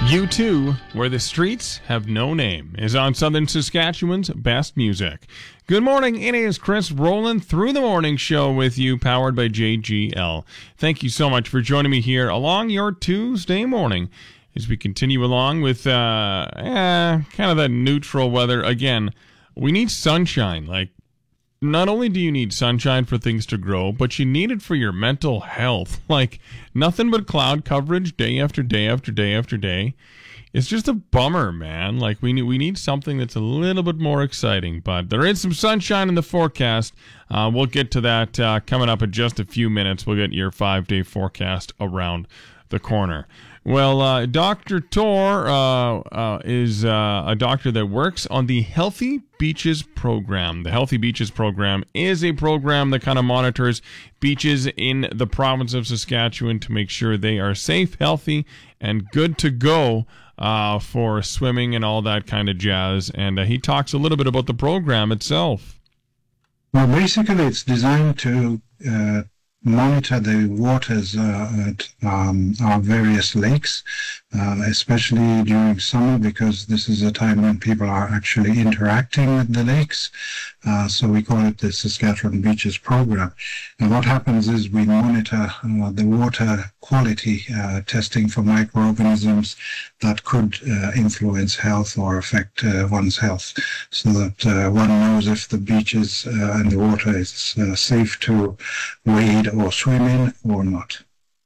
U2, Where the Streets Have No Name, is on Southern Saskatchewan's best music. Good morning, it is Chris rolling through the morning show with you, powered by JGL. Thank you so much for joining me here along your Tuesday morning as we continue along with kind of that neutral weather. Again, we need sunshine. Like, not only do you need sunshine for things to grow, but you need it for your mental health. Like, nothing but cloud coverage day after day after day after day. It's just a bummer, man. Like, we need something that's a little bit more exciting. But there is some sunshine in the forecast. We'll get to that coming up in just a few minutes. We'll get your 5-day forecast around the corner. Well, Dr. Tor is a doctor that works on the Healthy Beaches program. The Healthy Beaches program is a program that kind of monitors beaches in the province of Saskatchewan to make sure they are safe, healthy, and good to go for swimming and all that kind of jazz. And he talks a little bit about the program itself. Well, basically, it's designed to monitor the waters at our various lakes, especially during summer, because this is a time when people are actually interacting with the lakes. So we call it the Saskatchewan Beaches Program. And what happens is we monitor the water quality, testing for microorganisms that could influence health or affect one's health, so that one knows if the beaches and the water is safe to wade or swim in or not.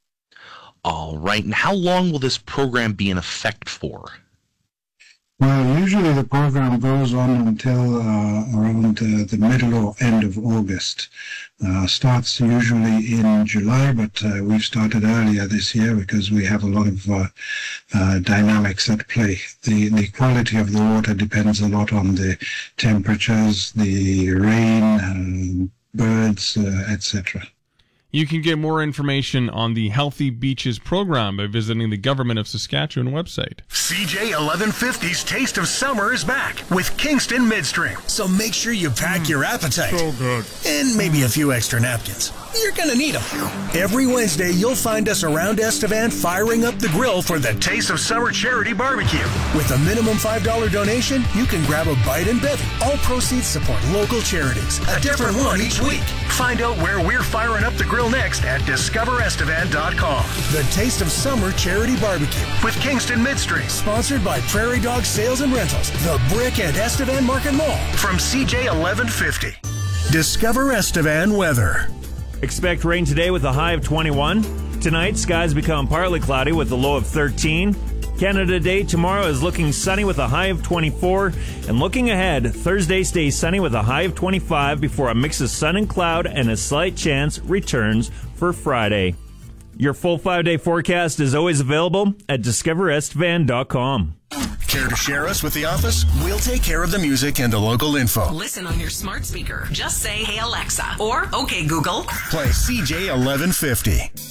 All right. And how long will this program be in effect for? Well, usually the program goes on until around the middle or end of August. Starts usually in July, but we've started earlier this year because we have a lot of dynamics at play. The quality of the water depends a lot on the temperatures, the rain, birds, etc. You can get more information on the Healthy Beaches program by visiting the Government of Saskatchewan website. CJ 1150's Taste of Summer is back with Kingston Midstream. So make sure you pack your appetite. So good. And maybe a few extra napkins. You're going to need them. Every Wednesday, you'll find us around Estevan firing up the grill for the Taste of Summer Charity Barbecue. With a minimum $5 donation, you can grab a bite and bevy. All proceeds support local charities. A different one each week. Find out where we're firing up the grill next at discoverestevan.com. The Taste of Summer Charity Barbecue with Kingston Midstream. Sponsored by Prairie Dog Sales and Rentals, the Brick and Estevan Market Mall. From CJ 1150. Discover Estevan weather. Expect rain today with a high of 21. Tonight, skies become partly cloudy with a low of 13. Canada Day tomorrow is looking sunny with a high of 24. And looking ahead, Thursday stays sunny with a high of 25 before a mix of sun and cloud and a slight chance returns for Friday. Your full 5-day forecast is always available at discoverestevan.com. Care to share us with the office? We'll take care of the music and the local info. Listen on your smart speaker. Just say, "Hey Alexa," or "Okay Google." Play CJ 1150.